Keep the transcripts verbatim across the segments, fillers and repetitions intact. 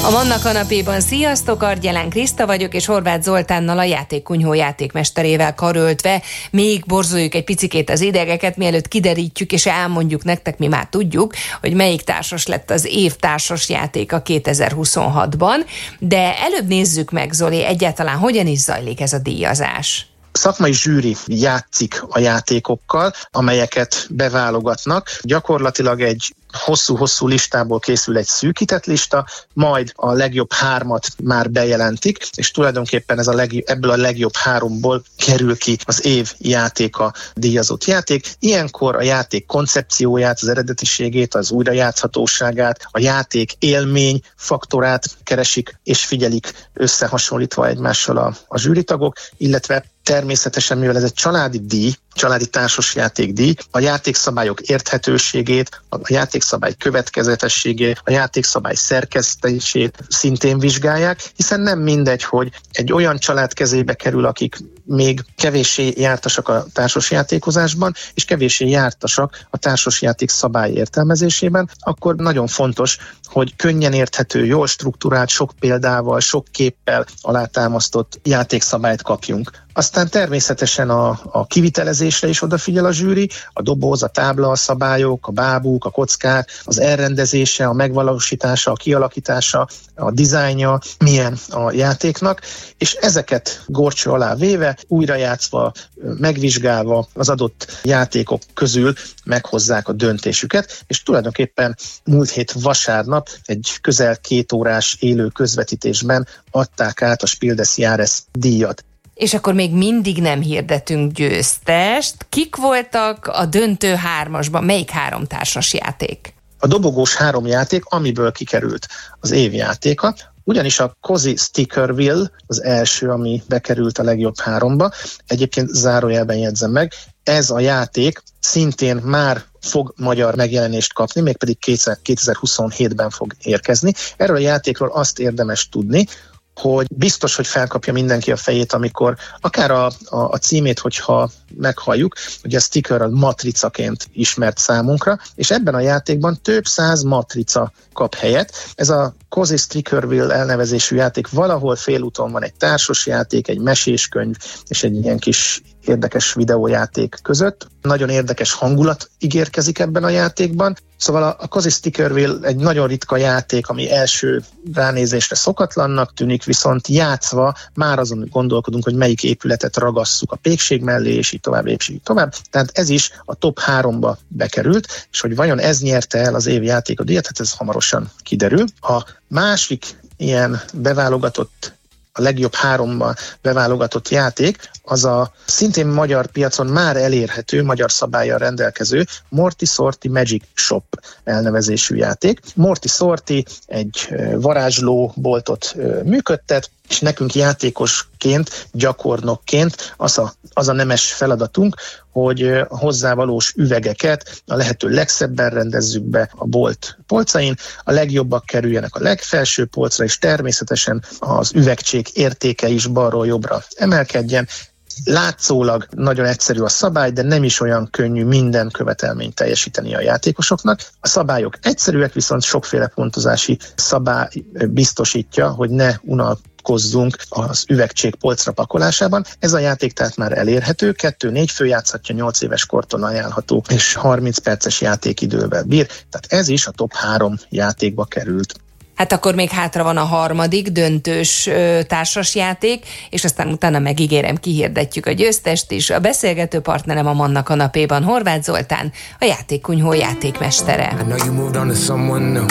A Manna kanapéban sziasztok, Argyelán Kriszta vagyok, és Horváth Zoltánnal, a Játékkunyhó játékmesterével karöltve még borzoljuk egy picikét az idegeket, mielőtt kiderítjük és elmondjuk nektek, mi már tudjuk, hogy melyik társas lett az év társas játéka kétezer-huszonhatban, de előbb nézzük meg, Zoli, egyáltalán hogyan is zajlik ez a díjazás. Szakmai zsűri játszik a játékokkal, amelyeket beválogatnak. Gyakorlatilag egy hosszú-hosszú listából készül egy szűkített lista, majd a legjobb hármat már bejelentik, és tulajdonképpen ez a legjobb, ebből a legjobb háromból kerül ki az év játéka díjazott játék. Ilyenkor a játék koncepcióját, az eredetiségét, az újrajátszhatóságát, a játék élmény faktorát keresik és figyelik összehasonlítva egymással a, a zsűritagok, illetve természetesen, mivel ez egy családi díj, családi társasjáték díj, a játékszabályok érthetőségét, a játékszabály következetességét, a játékszabály szerkesztését szintén vizsgálják, hiszen nem mindegy, hogy egy olyan család kezébe kerül, akik még kevéssé jártasak a társasjátékozásban, és kevéssé jártasak a társasjáték szabály értelmezésében, akkor nagyon fontos, hogy könnyen érthető, jól strukturált, sok példával, sok képpel alátámasztott játékszabályt kapjunk. Aztán természetesen a, a kivitelezésre is odafigyel a zsűri, a doboz, a tábla, a szabályok, a bábuk, a kockák, az elrendezése, a megvalósítása, a kialakítása, a dizájnja, milyen a játéknak, és ezeket górcső alá véve, újrajátszva, megvizsgálva az adott játékok közül meghozzák a döntésüket, és tulajdonképpen múlt hét vasárnap egy közel két órás élő közvetítésben adták át a Spiel des Jahres díjat. És akkor még mindig nem hirdetünk győztest. Kik voltak a döntő hármasban? Melyik három társas játék? A dobogós három játék, amiből kikerült az év játéka, ugyanis a Cozy Stickerville az első, ami bekerült a legjobb háromba. Egyébként zárójelben jegyzem meg, ez a játék szintén már fog magyar megjelenést kapni, mégpedig kétezer-huszonhétben fog érkezni. Erről a játékról azt érdemes tudni, hogy biztos, hogy felkapja mindenki a fejét, amikor akár a, a, a címét, hogyha meghalljuk, hogy a sticker a matricaként ismert számunkra, és ebben a játékban több száz matrica kap helyet. Ez a Cozy Stickerville elnevezésű játék valahol félúton van egy társas játék, egy meséskönyv és egy ilyen kis érdekes videójáték között. Nagyon érdekes hangulat ígérkezik ebben a játékban. Szóval a, a Cozy Stickerville egy nagyon ritka játék, ami első ránézésre szokatlannak tűnik, viszont játszva már azon gondolkodunk, hogy melyik épületet ragasszuk a pékség mellé, és így tovább, és így tovább. Tehát ez is a top háromba bekerült, és hogy vajon ez nyerte el az év játéka díjat, hát ez hamarosan kiderül. A másik ilyen beválogatott, a legjobb háromba beválogatott játék, az a szintén magyar piacon már elérhető, magyar szabállyal rendelkező Morty Sorty Magic Shop elnevezésű játék. Morty Sorty egy varázslóboltot működtet, és nekünk játékosként, gyakornokként az a, az a nemes feladatunk, hogy a hozzávalós üvegeket a lehető legszebben rendezzük be a bolt polcain, a legjobbak kerüljenek a legfelső polcra, és természetesen az üvegcsék értéke is balról jobbra emelkedjen. Látszólag nagyon egyszerű a szabály, de nem is olyan könnyű minden követelményt teljesíteni a játékosoknak. A szabályok egyszerűek, viszont sokféle pontozási szabály biztosítja, hogy ne unalkozzunk az üvegcsék polcra pakolásában. Ez a játék tehát már elérhető, kettő-négy fő játszhatja, nyolc éves kortól ajánlható, és harminc perces játékidővel bír. Tehát ez is a top három játékba került. Hát akkor még hátra van a harmadik döntős ö, társasjáték, és aztán utána megígérem, kihirdetjük a győztest is. A beszélgető partnerem a Manna kanapéban Horváth Zoltán, a Játékkunyhó játékmestere. I know you moved on to someone new.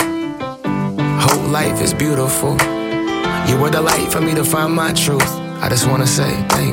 Whole life is beautiful. You were the light for me to find my truth. I just wanna say thank